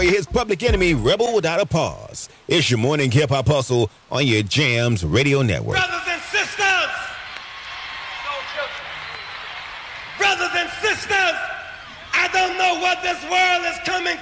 His Public Enemy, Rebel Without a Pause. It's your morning hip-hop hustle on your Jams Radio Network. Brothers and sisters, I don't know what this world is coming